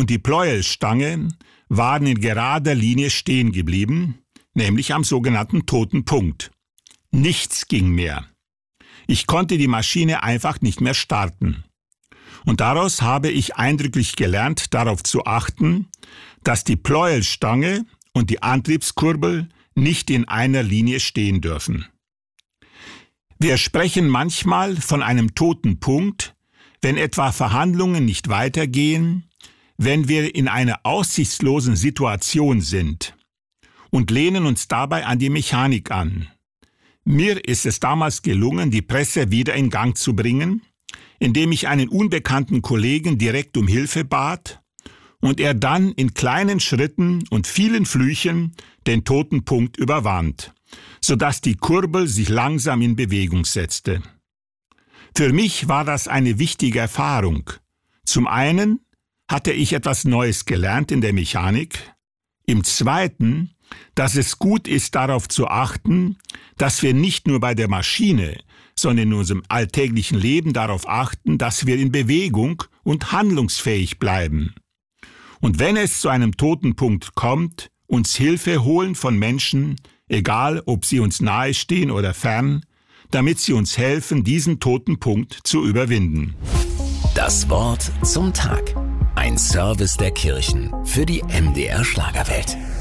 und die Pleuelstange waren in gerader Linie stehen geblieben, nämlich am sogenannten toten Punkt. Nichts ging mehr. Ich konnte die Maschine einfach nicht mehr starten. Und daraus habe ich eindrücklich gelernt, darauf zu achten, dass die Pleuelstange und die Antriebskurbel nicht in einer Linie stehen dürfen. Wir sprechen manchmal von einem toten Punkt, wenn etwa Verhandlungen nicht weitergehen, wenn wir in einer aussichtslosen Situation sind und lehnen uns dabei an die Mechanik an. Mir ist es damals gelungen, die Presse wieder in Gang zu bringen, indem ich einen unbekannten Kollegen direkt um Hilfe bat und er dann in kleinen Schritten und vielen Flüchen den toten Punkt überwand, sodass die Kurbel sich langsam in Bewegung setzte. Für mich war das eine wichtige Erfahrung. Zum einen hatte ich etwas Neues gelernt in der Mechanik. Im Zweiten, dass es gut ist, darauf zu achten, dass wir nicht nur bei der Maschine, sondern in unserem alltäglichen Leben darauf achten, dass wir in Bewegung und handlungsfähig bleiben. Und wenn es zu einem toten Punkt kommt, uns Hilfe holen von Menschen, egal ob sie uns nahe stehen oder fern, damit sie uns helfen, diesen toten Punkt zu überwinden. Das Wort zum Tag. Ein Service der Kirchen für die MDR Schlagerwelt.